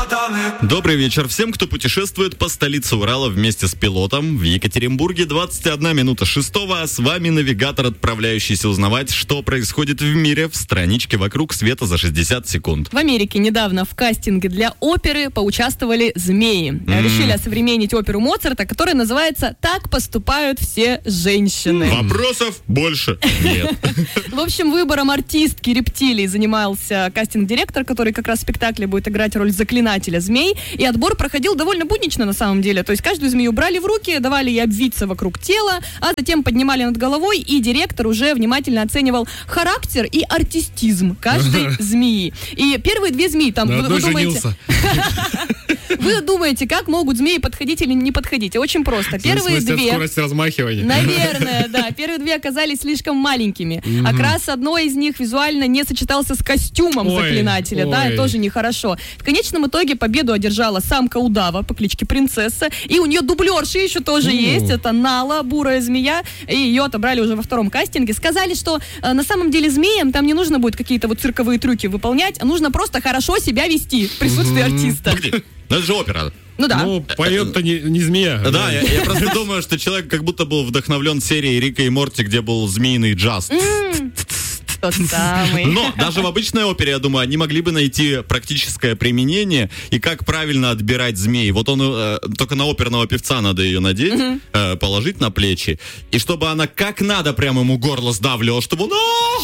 Добрый вечер всем, кто путешествует по столице Урала вместе с пилотом. В Екатеринбурге 21 минута 6-го, а с вами навигатор, отправляющийся узнавать, что происходит в мире в страничке «Вокруг света» за 60 секунд. В Америке недавно в кастинге для оперы поучаствовали змеи. Решили осовременить оперу Моцарта, которая называется «Так поступают все женщины». Вопросов больше нет. В общем, выбором артистки рептилий занимался кастинг-директор, который как раз в спектакле будет играть роль заклинателя змей. И отбор проходил довольно буднично на самом деле. То есть каждую змею брали в руки, давали ей обвиться вокруг тела, а затем поднимали над головой, и директор уже внимательно оценивал характер и артистизм каждой змеи. И первые две змеи там, вы думаете... Вы думаете, как могут змеи подходить или не подходить? Очень просто. Первые две... скорость размахивания. Наверное, да. Первые две оказались слишком маленькими. Окрас одной из них визуально не сочетался с костюмом заклинателя. Да, это тоже нехорошо. В конечном итоге победу одержала самка удава по кличке Принцесса. И у нее дублерша еще тоже есть. Это Нала, бурая змея. И ее отобрали уже во втором кастинге. Сказали, что на самом деле змеям там не нужно будет какие-то вот цирковые трюки выполнять, а нужно просто хорошо себя вести в присутствии артиста. Ну, это же опера. Ну да. Ну, поет-то не змея. Да, я просто думаю, что человек как будто был вдохновлен серией Рика и Морти, где был змеиный джаз. Тот самый. Но даже в обычной опере, я думаю, они могли бы найти практическое применение и как правильно отбирать змей. Вот он только на оперного певца надо ее надеть, положить на плечи, и чтобы она как надо прямо ему горло сдавливала, чтобы он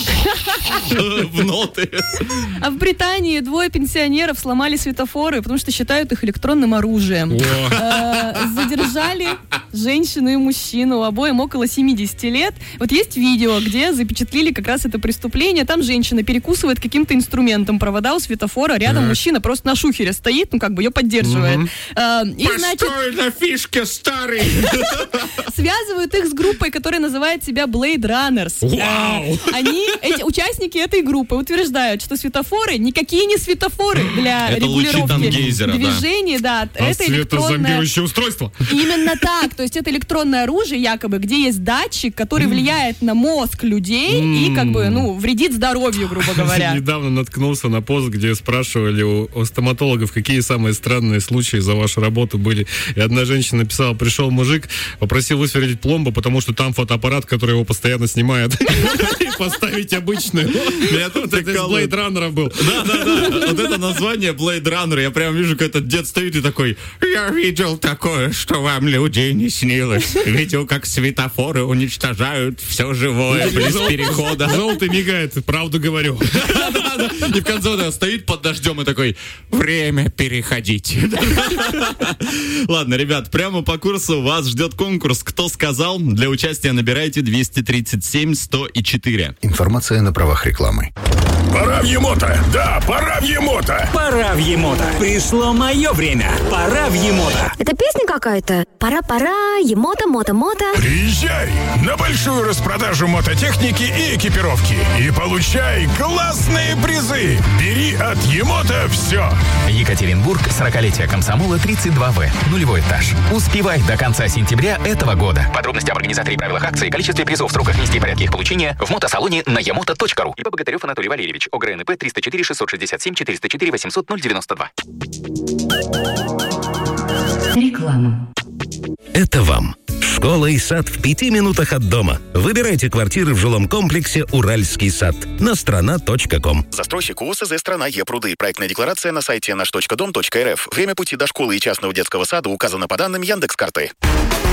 в ноты. А в Британии двое пенсионеров сломали светофоры, потому что считают их электронным оружием. Задержали женщину и мужчину, обоим около 70 лет. Вот есть видео, где запечатлели как раз это преступление. Там женщина перекусывает каким-то инструментом провода у светофора, рядом мужчина просто на шухере стоит, ну как бы ее поддерживает. И, Постой на фишке, старый! Связывают их с группой, которая называет себя Blade Runners. Эти участники этой группы утверждают, что светофоры никакие не светофоры для регулировки движения. Да, это светозомбирующее устройство. Именно так. То есть это электронное оружие, якобы, где есть датчик, который влияет на мозг людей и как бы, вредит здоровью, грубо говоря. Недавно наткнулся на пост, где спрашивали у стоматологов, какие самые странные случаи за вашу работу были. И одна женщина написала: пришел мужик, попросил высверлить пломбу, потому что там фотоаппарат, который его постоянно снимает. И поставить обычную. Это из Blade Runner был. Да. Вот это название Blade Runner. Я прям вижу, как этот дед стоит и такой: я видел такое, что вам, людей, не снилось. Видел, как светофоры уничтожают все живое без перехода. Желтый мигает, правду говорю. И в конце стоит под дождем и такой: время переходить. Ладно, ребят, прямо по курсу вас ждет конкурс «Кто сказал?». Для участия набирайте 237-104. Информация на правах рекламы. Пора в Емота! Да, пора в Емота! Пора в Емота! Пришло мое время! Пора в Емота! Это песня какая-то? Пора-пора, Емота, мото-мото. Приезжай на большую распродажу мототехники и экипировки и получай классные призы! Бери от Емота все! Екатеринбург, 40-летие комсомола, 32В, нулевой этаж. Успевай до конца сентября этого года. Подробности об организаторе и правилах акции, количестве призов, сроках низкие порядки их получения в мотосалоне на yemoto.ru. И по Богатырев Анатолий Валерьевич, ОГРНП 304-667-404-800-092. Реклама. Это вам. Школа и сад в 5 минутах от дома. Выбирайте квартиры в жилом комплексе «Уральский сад» на страна.ком. Застройщик УСЗ «Страна Е-Пруды». Проектная декларация на сайте наш.дом.рф. Время пути до школы и частного детского сада указано по данным Яндекс.Карты.